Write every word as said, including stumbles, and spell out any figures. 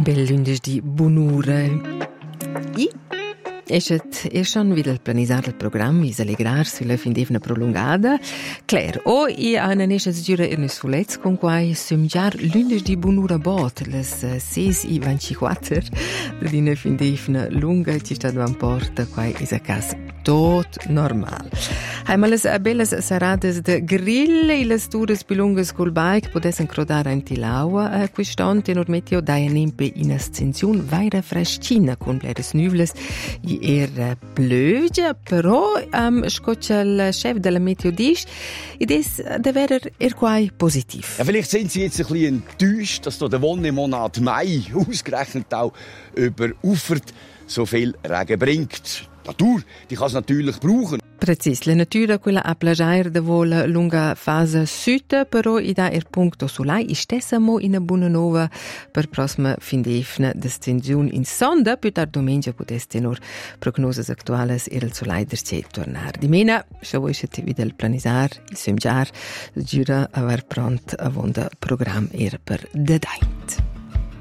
Bel lunedì buon'ora. I Esce è schon wieder planisare il programma, is allegrar sulla fin d'evna prolungata. Claire, o i ana nesce gira in sulez con quai sumjar lunedì buon'ora bot, les ses i ventiquattro, dina fin d'evna lunga ci sta dvan porta quai is a cas tot normal. Einmal les belles sarades de grill e les tours pilungas col bike potesen crodare in tilaua a quistante nor meteo dai nempe in ascensione vaira freschina con bleres nuvles i er blöge, però um, scoccia il chef della Meteo dice, ed es de verer er quai positiv. Ja, vielleicht sind Sie jetzt ein bisschen enttäuscht, dass der Wonnemonat Mai ausgerechnet auch überufert so viel Regen bringt. Die Natur, die kann es natürlich brauchen. Precis, la natura quella a plagiare de vola lunga fase süda, però i da er punto sulai i stessa mo in a buona nova per prossima fin d'efna descensione in sonda, più tard domenica poteste nur prognoses actuales er il sulai derce tornar. Di mena, se voi siete vide il planisar, il semjar, gira aver pront a vonda program er per de dai.